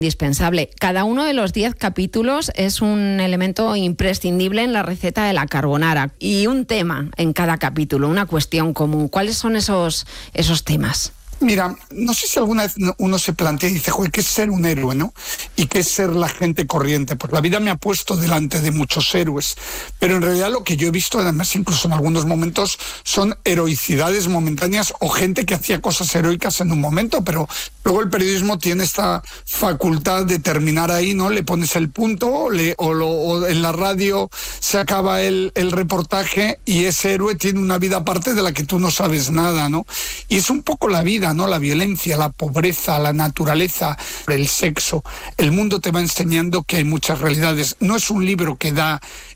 Indispensable. Cada uno de los 10 capítulos es un elemento imprescindible en la receta de la carbonara y un tema en cada capítulo, una cuestión común. ¿Cuáles son esos temas? Mira, no sé si alguna vez uno se plantea y dice, joder, ¿qué es ser un héroe, no? ¿Y qué es ser la gente corriente? Pues la vida me ha puesto delante de muchos héroes, pero en realidad lo que yo he visto, además incluso en algunos momentos, son heroicidades momentáneas o gente que hacía cosas heroicas en un momento, pero luego el periodismo tiene esta facultad de terminar ahí, ¿no? Le pones el punto o en la radio se acaba el reportaje y ese héroe tiene una vida aparte de la que tú no sabes nada, ¿no? Y es un poco la vida, ¿no? La violencia, la pobreza, la naturaleza, el sexo. El mundo te va enseñando que hay muchas realidades. No es un libro que da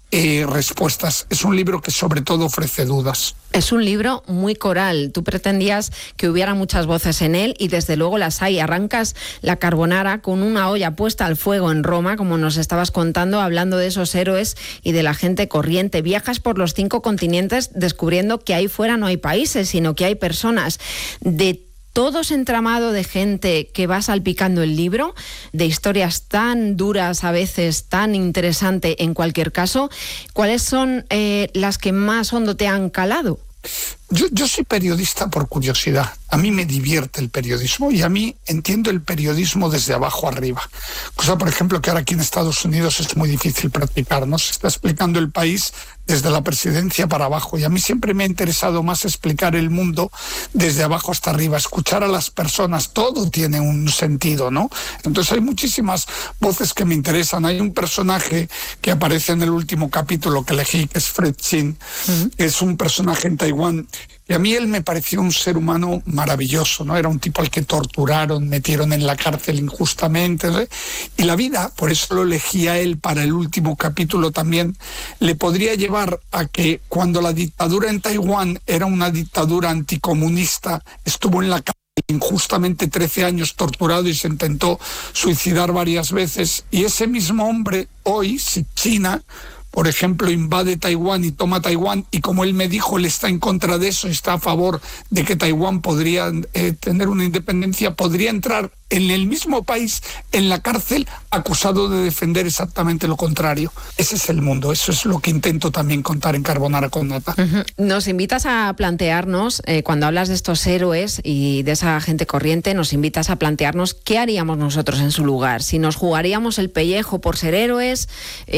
respuestas, es un libro que sobre todo ofrece dudas. Es un libro muy coral. Tú pretendías que hubiera muchas voces en él y desde luego las hay. Arrancas la carbonara con una olla puesta al fuego en Roma, como nos estabas contando, hablando de esos héroes y de la gente corriente. Viajas por los 5 continentes descubriendo que ahí fuera no hay países, sino que hay personas. De todo ese entramado de gente que va salpicando el libro, de historias tan duras a veces, tan interesante en cualquier caso, ¿cuáles son las que más hondo te han calado? Yo soy periodista por curiosidad. A mí me divierte el periodismo y a mí entiendo el periodismo desde abajo arriba. Cosa, por ejemplo, que ahora aquí en Estados Unidos es muy difícil practicar, ¿no? Se está explicando el país desde la presidencia para abajo y a mí siempre me ha interesado más explicar el mundo desde abajo hasta arriba, escuchar a las personas. Todo tiene un sentido, ¿no? Entonces hay muchísimas voces que me interesan. Hay un personaje que aparece en el último capítulo que elegí, que es Fred Chin, que es un personaje en Taiwán. Y a mí él me pareció un ser humano maravilloso, ¿no? Era un tipo al que torturaron, metieron en la cárcel injustamente, ¿no? Y la vida, por eso lo elegí a él para el último capítulo también, le podría llevar a que cuando la dictadura en Taiwán era una dictadura anticomunista, estuvo en la cárcel injustamente 13 años torturado y se intentó suicidar varias veces. Y ese mismo hombre hoy, si China, por ejemplo, invade Taiwán y toma Taiwán, y como él me dijo, él está en contra de eso, está a favor de que Taiwán podría tener una independencia, podría entrar en el mismo país, en la cárcel, acusado de defender exactamente lo contrario. Ese es el mundo, eso es lo que intento también contar en Carbonara con Nata. Nos invitas a plantearnos, cuando hablas de estos héroes y de esa gente corriente, nos invitas a plantearnos qué haríamos nosotros en su lugar. Si nos jugaríamos el pellejo por ser héroes,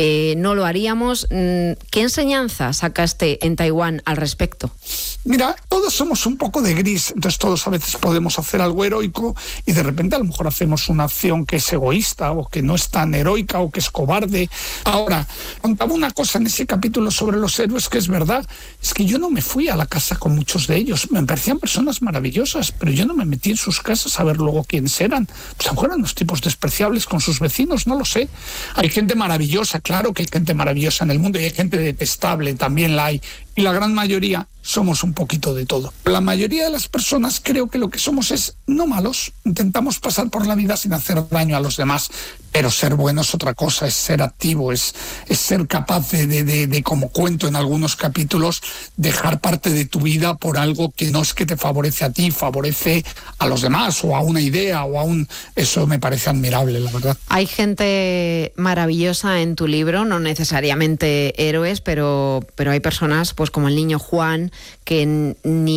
no lo haríamos. ¿Qué enseñanza sacaste en Taiwán al respecto? Mira, todos somos un poco de gris, entonces todos a veces podemos hacer algo heroico y de repente a lo mejor hacemos una acción que es egoísta o que no es tan heroica o que es cobarde. Ahora, contaba una cosa en ese capítulo sobre los héroes que es verdad, es que yo no me fui a la casa con muchos de ellos, me parecían personas maravillosas, pero yo no me metí en sus casas a ver luego quiénes eran. Pues a lo mejor eran unos tipos despreciables con sus vecinos, no lo sé. Hay gente maravillosa, claro que hay gente maravillosa en el mundo y hay gente detestable, también la hay. Y la gran mayoría somos un poquito de todo. La mayoría de las personas creo que lo que somos es no malos. Intentamos pasar por la vida sin hacer daño a los demás, pero ser bueno es otra cosa, es ser activo, es ser capaz de, como cuento en algunos capítulos, dejar parte de tu vida por algo que no es que te favorece a ti, favorece a los demás o a una idea o a un... Eso me parece admirable, la verdad. Hay gente maravillosa en tu libro, no necesariamente héroes, pero hay personas pues como el niño Juan, que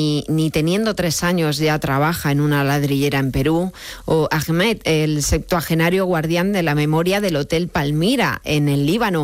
ni teniendo 3 años ya trabaja en una ladrillera en Perú, o Ahmed, el septuagenario guardián de la memoria del Hotel Palmira en el Líbano.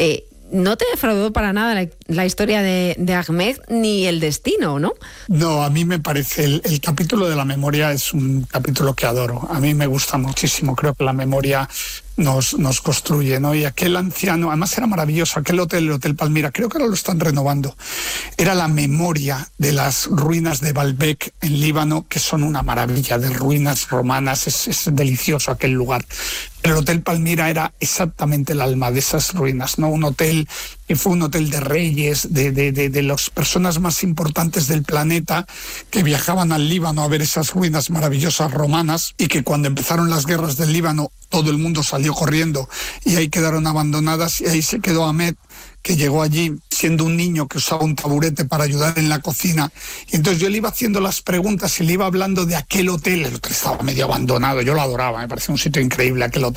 No te defraudó para nada la historia de Ahmed ni el destino, ¿no? No, a mí me parece, el capítulo de la memoria es un capítulo que adoro. A mí me gusta muchísimo, creo que la memoria nos construye, ¿no? Y aquel anciano, además era maravilloso, el Hotel Palmira, creo que ahora lo están renovando. Era la memoria de las ruinas de Baalbek en Líbano, que son una maravilla, de ruinas romanas, es delicioso aquel lugar. El Hotel Palmira era exactamente el alma de esas ruinas, ¿no? Un hotel que fue un hotel de reyes, de las personas más importantes del planeta que viajaban al Líbano a ver esas ruinas maravillosas romanas y que cuando empezaron las guerras del Líbano todo el mundo salió corriendo y ahí quedaron abandonadas y ahí se quedó Ahmed, que llegó allí siendo un niño que usaba un taburete para ayudar en la cocina. Y entonces yo le iba haciendo las preguntas y le iba hablando de aquel hotel. El hotel estaba medio abandonado, yo lo adoraba, me parecía un sitio increíble aquel hotel.